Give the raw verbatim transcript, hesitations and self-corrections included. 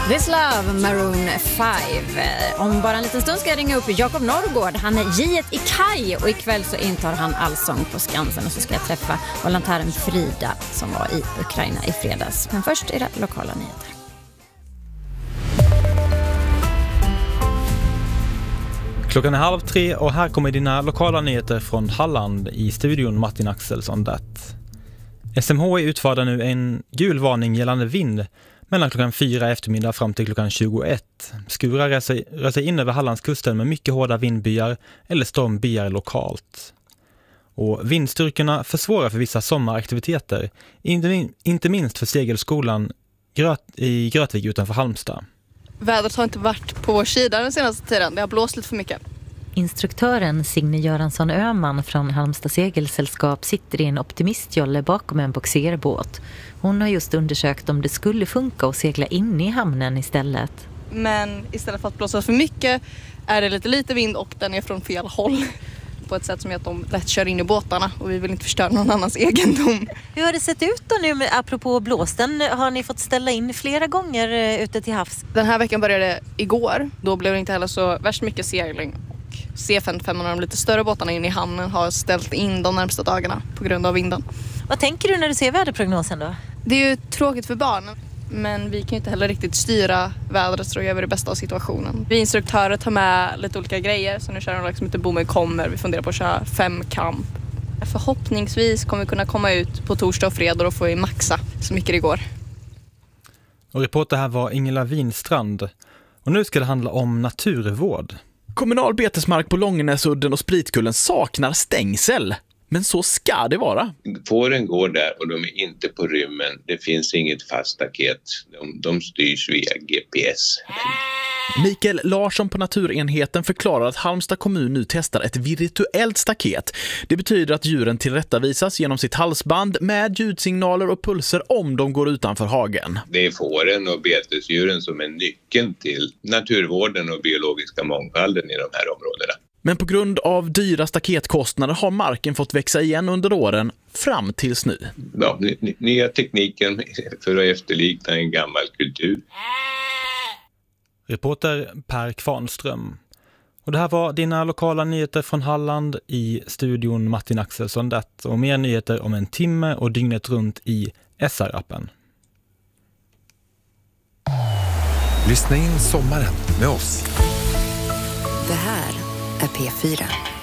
This Love, Maroon fem. Om bara en liten stund ska jag ringa upp Jakob Norrgård. Han är J ett i Kaj och ikväll så intar han Allsång på Skansen. Och så ska jag träffa volontären Frida som var i Ukraina i fredags. Men först är det lokala nyheter. Klockan är halv tre och här kommer dina lokala nyheter från Halland i studion Martin Axelsson det. S M H utfärdar nu en gul varning gällande vind mellan klockan fyra eftermiddag fram till klockan tjugoett. Skurar rör sig, rör sig in över Hallandskusten med mycket hårda vindbyar eller stormbyar lokalt. Och vindstyrkorna försvårar för vissa sommaraktiviteter, inte, inte minst för segelskolan Gröt, i Grötvik utanför Halmstad. Vädret har inte varit på vår sida den senaste tiden. Det har blåst lite för mycket. Instruktören Signe Göransson Öhman från Halmstad segelsällskap sitter i en optimistjolle bakom en boxerbåt. Hon har just undersökt om det skulle funka att segla in i hamnen istället. Men istället för att blåsa för mycket är det lite lite vind och den är från fel håll. På ett sätt som gör att de lätt kör in i båtarna och vi vill inte förstöra någon annans egendom. Hur har det sett ut då nu med, apropå blåsten? Har ni fått ställa in flera gånger ute till havs? Den här veckan började igår. Då blev det inte heller så värst mycket segling. Och C femtiofem, de lite större båtarna in i hamnen, har ställt in de närmsta dagarna på grund av vinden. Vad tänker du när du ser väderprognosen då? Det är ju tråkigt för barnen. Men vi kan ju inte heller riktigt styra vädret, så då gör vi det bästa av situationen. Vi instruktörer tar med lite olika grejer. Så nu kör de liksom inte bommen kommer. Vi funderar på att köra fem kamp. Förhoppningsvis kommer vi kunna komma ut på torsdag och fredag och få i maxa så mycket det går. Och reporter här var Ingela Winstrand. Och nu ska det handla om naturvård. Kommunal betesmark på Långenäsudden och Spritkullen saknar stängsel. Men så ska det vara. Fåren går där och de är inte på rymmen. Det finns inget fast staket. De, de styrs via G P S. Mikael Larsson på Naturenheten förklarar att Halmstad kommun nu testar ett virtuellt staket. Det betyder att djuren tillrättavisas genom sitt halsband med ljudsignaler och pulser om de går utanför hagen. Det är fåren och betesdjuren som är nyckeln till naturvården och biologiska mångfalden i de här områdena. Men på grund av dyra staketkostnader har marken fått växa igen under åren fram tills nu. Ja, n- nya tekniken för att efterlikna en gammal kultur. Reporter Per Kvarnström. Och det här var dina lokala nyheter från Halland i studion Martin Axelsson det. Och mer nyheter om en timme och dygnet runt i S R-appen. Lyssna in sommaren med oss. Det här är P fyra.